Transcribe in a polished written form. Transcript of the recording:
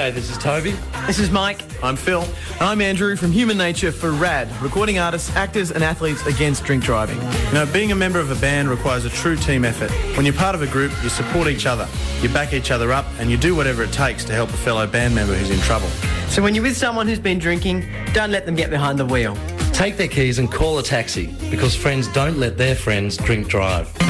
G'day, this is Toby. This is Mike. I'm Phil. And I'm Andrew from Human Nature for RAD, recording artists, actors and athletes against drink driving. You know, being a member of a band requires a true team effort. When you're part of a group, you support each other, you back each other up and you do whatever it takes to help a fellow band member who's in trouble. So when you're with someone who's been drinking, don't let them get behind the wheel. Take their keys and call a taxi because friends don't let their friends drink drive.